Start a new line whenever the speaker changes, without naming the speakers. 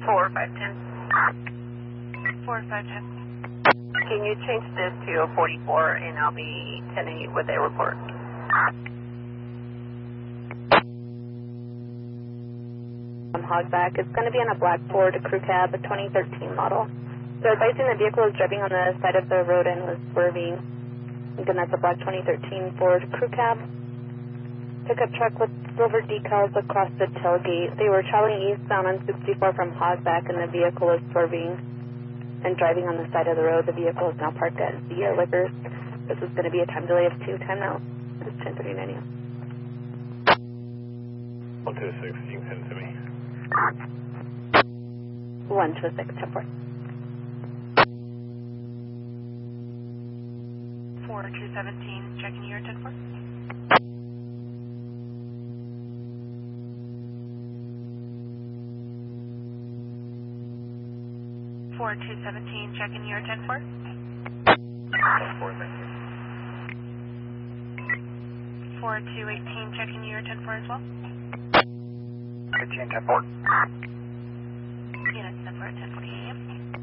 4510. 4510.
Can you change this to a 44 and I'll be 10-8 with a report?
Hogback. It's going to be on a black Ford crew cab, a 2013 model. So advising the vehicle was driving on the side of the road and was swerving. Again, that's a black 2013 Ford crew cab. Pickup truck with silver decals across the tailgate. They were traveling eastbound on 64 from Hogback, and the vehicle was swerving and driving on the side of the road. The vehicle is now parked at Via Liquors. This is going to be a time delay of 2. Time now. It's 10:39 a.m.
126, you can send it to me.
126, 10-4.
4217, checking your 10-4. 4217, checking your 10-4. 4218, checking your 10-4 as well.
15, 10-4.
Unit 10-4 at 10:40 a.m.